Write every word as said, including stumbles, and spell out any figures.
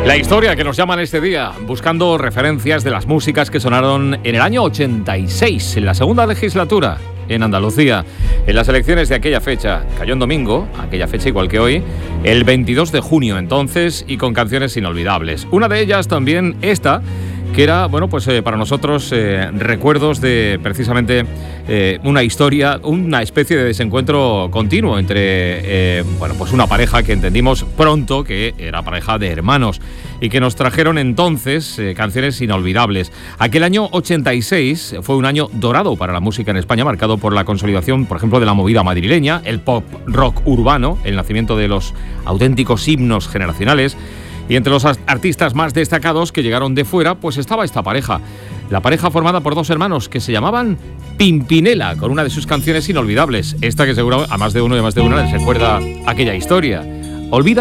La historia que nos llaman este día, buscando referencias de las músicas que sonaron en el año ochenta y seis, en la segunda legislatura, en Andalucía. En las elecciones de aquella fecha, cayó en domingo, aquella fecha igual que hoy, el veintidós de junio entonces, y con canciones inolvidables. Una de ellas también esta, que era, bueno, pues eh, para nosotros eh, recuerdos de precisamente eh, una historia, una especie de desencuentro continuo entre, eh, bueno, pues una pareja que entendimos pronto que era pareja de hermanos y que nos trajeron entonces eh, canciones inolvidables. Aquel año ochenta y seis fue un año dorado para la música en España, marcado por la consolidación, por ejemplo, de la movida madrileña, el pop rock urbano, el nacimiento de los auténticos himnos generacionales. Y entre los artistas más destacados que llegaron de fuera, pues estaba esta pareja. La pareja formada por dos hermanos que se llamaban Pimpinela, con una de sus canciones inolvidables. Esta que seguro a más de uno y a más de una les recuerda aquella historia. Olvida